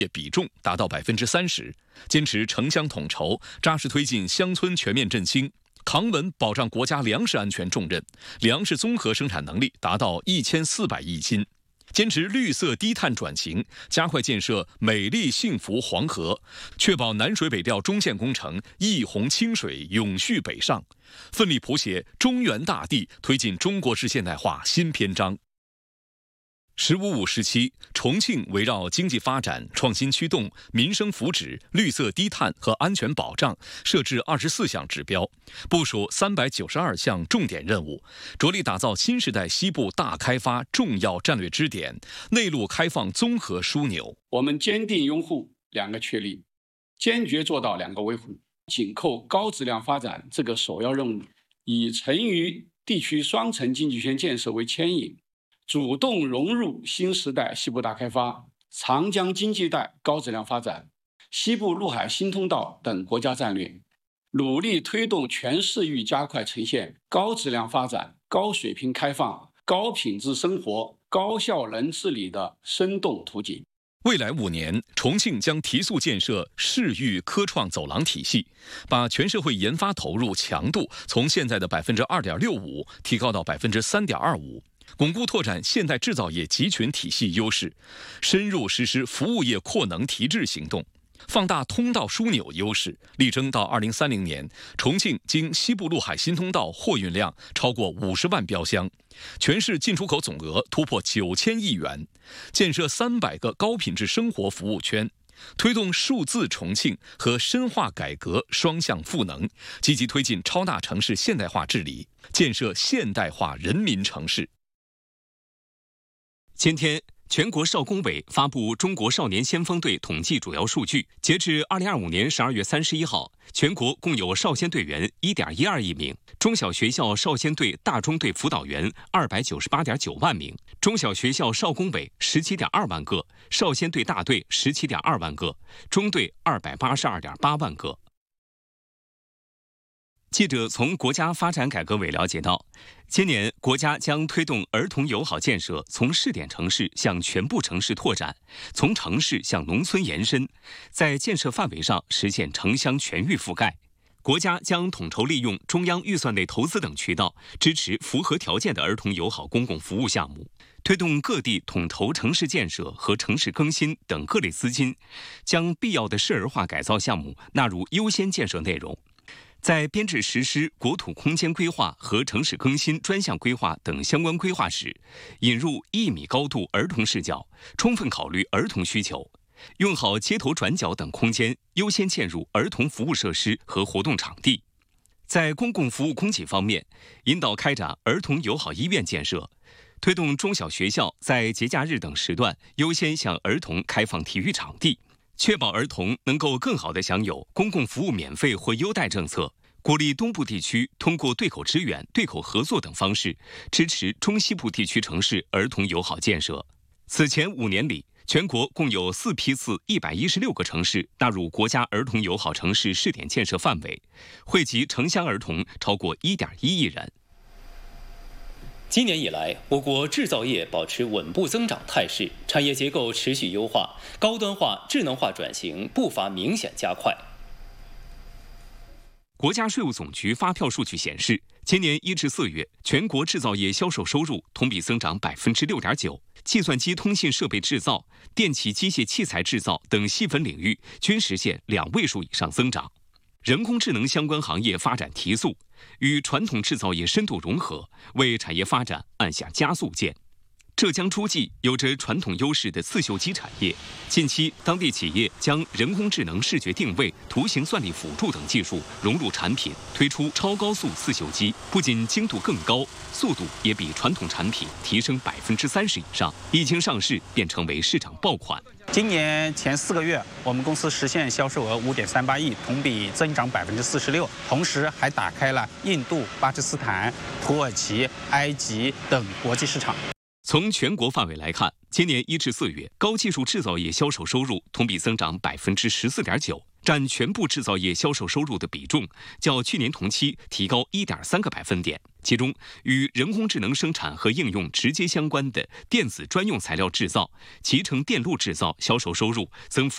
业比重达到30%，坚持城乡统筹，扎实推进乡村全面振兴，扛稳保障国家粮食安全重任，粮食综合生产能力达到1400亿斤。坚持绿色低碳转型，加快建设美丽幸福黄河，确保南水北调中线工程一洪清水永续北上，奋力谱写中原大地推进中国式现代化新篇章。“15+5”时期，重庆围绕经济发展、创新驱动、民生福祉、绿色低碳和安全保障，设置24项指标，部署392项重点任务，着力打造新时代西部大开发重要战略支点、内陆开放综合枢纽。 我们坚定拥护2个确立，坚决做到2个维护，紧扣高质量发展这个首要任务，以成渝地区双城经济圈建设为牵引，主动融入新时代西部大开发、长江经济带高质量发展、西部陆海新通道等国家战略，努力推动全市域加快呈现高质量发展、高水平开放、高品质生活、高效能治理的生动图景。 未来5年，重庆将提速建设市域科创走廊体系，把全社会研发投入强度从现在的2.65%提高到3.25%。巩固拓展现代制造业集群体系优势，深入实施服务业扩能提质行动，放大通道枢纽优势，力争到2030年，重庆经西部陆海新通道货运量超过50万标箱，全市进出口总额突破9000亿元，建设300个高品质生活服务圈，推动数字重庆和深化改革双向赋能，积极推进超大城市现代化治理，建设现代化人民城市。 今天，全国少工委发布中国少年先锋队统计主要数据，截至2025年12月31号，全国共有少先队员1.12亿名，中小学校少先队大中队辅导员298.9万名，中小学校少工委17.2万个，少先队大队17.2万个，中队282.8万个。记者从国家发展改革委了解到，今年国家将推动儿童友好建设从试点城市向全部城市拓展，从城市向农村延伸，在建设范围上实现城乡全域覆盖。国家将统筹利用中央预算内投资等渠道，支持符合条件的儿童友好公共服务项目，推动各地统筹城市建设和城市更新等各类资金，将必要的市儿化改造项目纳入优先建设内容。在编制实施国土空间规划和城市更新专项规划等相关规划时，引入1米高度儿童视角，充分考虑儿童需求，用好街头转角等空间，优先建入儿童服务设施和活动场地。在公共服务供给方面，引导开展儿童友好医院建设，推动中小学校在节假日等时段优先向儿童开放体育场地，确保儿童能够更好地享有公共服务免费或优待政策，鼓励东部地区通过对口支援、对口合作等方式，支持中西部地区城市儿童友好建设。此前5年里，全国共有4批次116个城市纳入国家儿童友好城市试点建设范围，惠及城乡儿童超过1.1亿人。 今年以来，我国制造业保持稳步增长态势，产业结构持续优化，高端化、智能化转型步伐明显加快。 国家税务总局发票数据显示，今年1至4月，全国制造业销售收入同比增长6.9%，计算机通信设备制造、电气机械器材制造等细分领域均实现2位数以上增长。人工智能相关行业发展提速，与传统制造业深度融合，为产业发展按下加速键。浙江诸暨有着传统优势的刺绣机产业，近期当地企业将人工智能视觉定位、图形算力辅助等技术融入产品，推出超高速刺绣机，不仅精度更高，速度也比传统产品提升30%以上，一经上市便成为市场爆款。 今年前4个月，我们公司实现销售额5.38亿，同比增长46%，同时还打开了印度、巴基斯坦、土耳其、埃及等国际市场。 从全国范围来看，今年1至4月，高技术制造业销售收入同比增长14.9%，占全部制造业销售收入的比重较去年同期提高1.3个百分点。其中，与人工智能生产和应用直接相关的电子专用材料制造、集成电路制造销售收入增幅